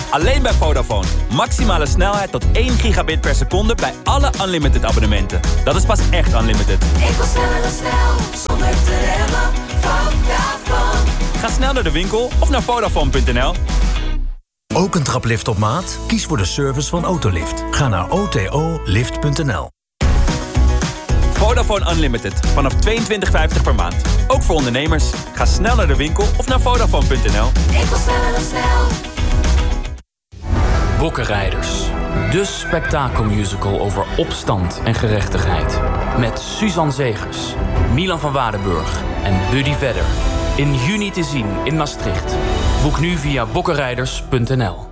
Alleen bij Vodafone. Maximale snelheid tot 1 gigabit per seconde bij alle unlimited abonnementen. Dat is pas echt unlimited. Ik wil sneller dan snel, zonder te remmen. Vodafone. Ga snel naar de winkel of naar Vodafone.nl. Ook een traplift op maat? Kies voor de service van Autolift. Ga naar otolift.nl. Vodafone Unlimited. Vanaf €22,50 per maand. Ook voor ondernemers. Ga snel naar de winkel of naar Vodafone.nl. Ik wil sneller dan snel. Bokkenrijders. De spektakelmusical over opstand en gerechtigheid. Met Suzanne Zegers, Milan van Waardenburg en Buddy Vedder. In juni te zien in Maastricht. Boek nu via bokkenrijders.nl.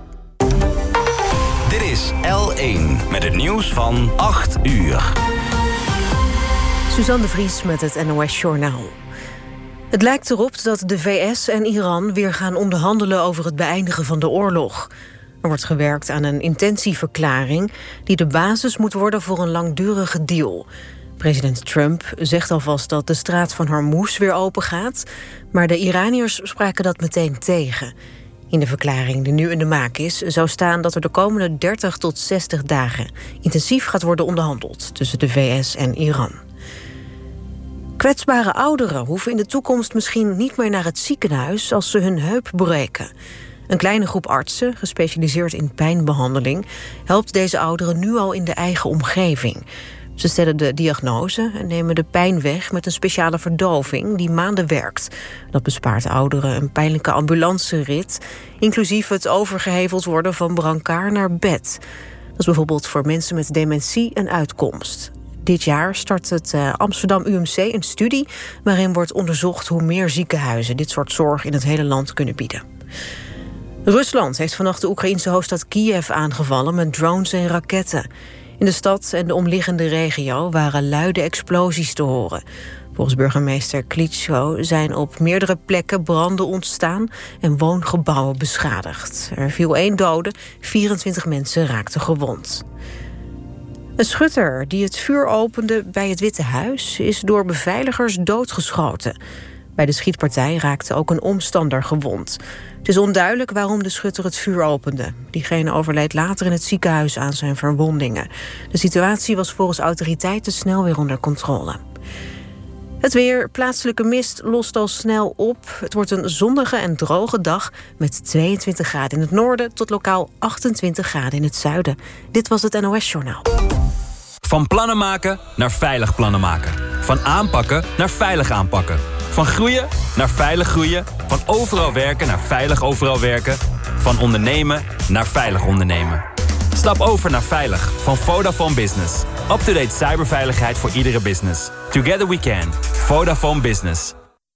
Dit is L1 met het nieuws van 8 uur. Suzanne de Vries met het NOS Journaal. Het lijkt erop dat de VS en Iran weer gaan onderhandelen over het beëindigen van de oorlog. Er wordt gewerkt aan een intentieverklaring die de basis moet worden voor een langdurige deal. President Trump zegt alvast dat de straat van Hormuz weer open gaat, maar de Iraniërs spraken dat meteen tegen. In de verklaring die nu in de maak is, zou staan dat er de komende 30 tot 60 dagen intensief gaat worden onderhandeld tussen de VS en Iran. Kwetsbare ouderen hoeven in de toekomst misschien niet meer naar het ziekenhuis als ze hun heup breken. Een kleine groep artsen, gespecialiseerd in pijnbehandeling, helpt deze ouderen nu al in de eigen omgeving. Ze stellen de diagnose en nemen de pijn weg met een speciale verdoving die maanden werkt. Dat bespaart ouderen een pijnlijke ambulancerit, inclusief het overgeheveld worden van brancard naar bed. Dat is bijvoorbeeld voor mensen met dementie een uitkomst. Dit jaar start het Amsterdam UMC een studie waarin wordt onderzocht hoe meer ziekenhuizen dit soort zorg in het hele land kunnen bieden. Rusland heeft vannacht de Oekraïense hoofdstad Kiev aangevallen met drones en raketten. In de stad en de omliggende regio waren luide explosies te horen. Volgens burgemeester Klitschko zijn op meerdere plekken branden ontstaan en woongebouwen beschadigd. Er viel 1 dode, 24 mensen raakten gewond. Een schutter die het vuur opende bij het Witte Huis is door beveiligers doodgeschoten. Bij de schietpartij raakte ook een omstander gewond. Het is onduidelijk waarom de schutter het vuur opende. Diegene overleed later in het ziekenhuis aan zijn verwondingen. De situatie was volgens autoriteiten snel weer onder controle. Het weer, plaatselijke mist lost al snel op. Het wordt een zonnige en droge dag met 22 graden in het noorden tot lokaal 28 graden in het zuiden. Dit was het NOS Journaal. Van plannen maken naar veilig plannen maken. Van aanpakken naar veilig aanpakken. Van groeien naar veilig groeien. Van overal werken naar veilig overal werken. Van ondernemen naar veilig ondernemen. Stap over naar veilig van Vodafone Business. Up-to-date cyberveiligheid voor iedere business. Together we can. Vodafone Business.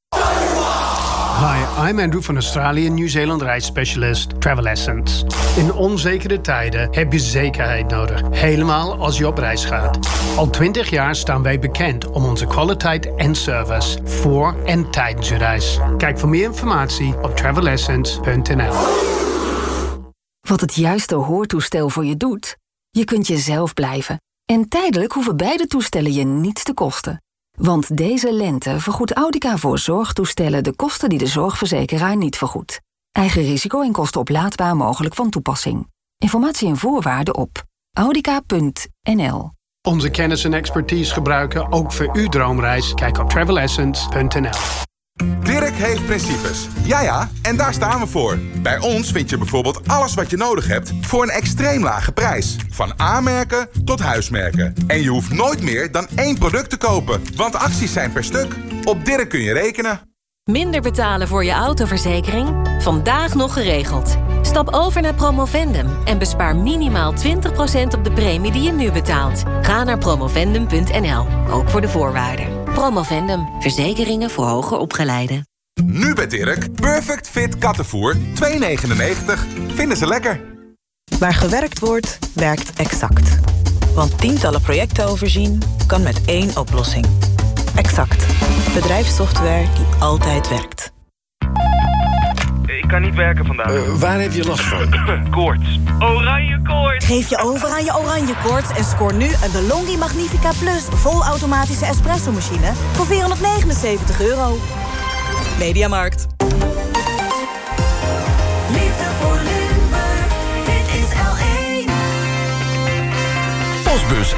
Hi, I'm Andrew van Australië, Nieuw-Zeeland reisspecialist Travel Essence. In onzekere tijden heb je zekerheid nodig, helemaal als je op reis gaat. Al 20 jaar staan wij bekend om onze kwaliteit en service voor en tijdens je reis. Kijk voor meer informatie op travelessence.nl. Wat het juiste hoortoestel voor je doet? Je kunt jezelf blijven. En tijdelijk hoeven beide toestellen je niets te kosten. Want deze lente vergoedt Audica voor zorgtoestellen de kosten die de zorgverzekeraar niet vergoedt. Eigen risico en kosten oplaadbaar mogelijk van toepassing. Informatie en voorwaarden op audica.nl. Onze kennis en expertise gebruiken ook voor uw droomreis. Kijk op travelessence.nl. Dirk heeft principes. Ja, en daar staan we voor. Bij ons vind je bijvoorbeeld alles wat je nodig hebt voor een extreem lage prijs. Van A-merken tot huismerken. En je hoeft nooit meer dan 1 product te kopen, want acties zijn per stuk. Op Dirk kun je rekenen. Minder betalen voor je autoverzekering? Vandaag nog geregeld. Stap over naar Promovendum en bespaar minimaal 20% op de premie die je nu betaalt. Ga naar promovendum.nl, ook voor de voorwaarden. Promovendum, verzekeringen voor hoger opgeleiden. Nu bij Dirk, Perfect Fit kattenvoer, $2,99. Vinden ze lekker. Waar gewerkt wordt, werkt Exact. Want tientallen projecten overzien kan met 1 oplossing. Exact. Bedrijfssoftware die altijd werkt. Ik kan niet werken vandaag. Waar heb je last van? Koorts. Oranje koorts. Geef je over aan je oranje koorts en scoor nu een DeLonghi Magnifica Plus volautomatische espresso-machine voor €479. Mediamarkt. Liefde voor Limburg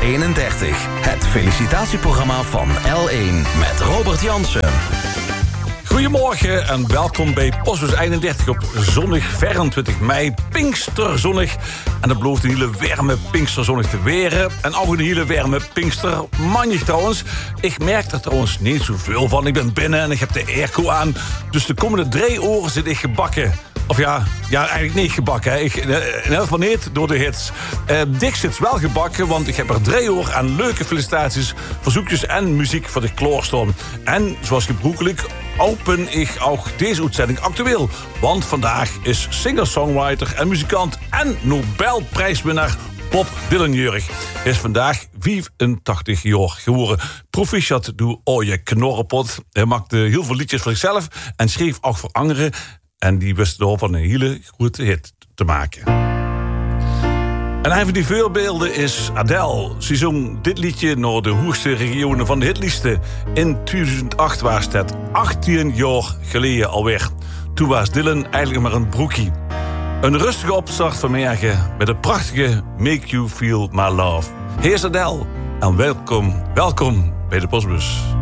31. Het felicitatieprogramma van L1 met Robert Jansen. Goedemorgen en welkom bij Postbus 31 op zondag 24 mei, Pinksterzonnig. En dat belooft een hele warme Pinksterzonnig te weren. En ook een hele warme Pinkstermannig trouwens. Ik merk er trouwens niet zoveel van. Ik ben binnen en ik heb de airco aan. Dus de komende 3 uur zit ik gebakken. Of ja, eigenlijk niet gebakken. Hè. In elk geval niet door de hits. Dick zit wel gebakken, want ik heb er 3 uur aan leuke felicitaties, verzoekjes en muziek voor de klaarstaan. En zoals gebruikelijk open ik ook deze uitzending actueel. Want vandaag is singer-songwriter en muzikant en Nobelprijswinnaar Bob Dylan jarig. Hij is vandaag 85 jaar geworden. Proficiat doe al je knorrenpot. Hij maakte heel veel liedjes voor zichzelf en schreef ook voor anderen. En die wisten er van een hele goede hit te maken. En een van die voorbeelden is Adele. Ze zong dit liedje naar de hoogste regionen van de hitlisten. In 2008 was het 18 jaar geleden alweer. Toen was Dylan eigenlijk maar een broekie. Een rustige opstart van morgen met een prachtige Make You Feel My Love. Hier is Adele en welkom bij de Postbus.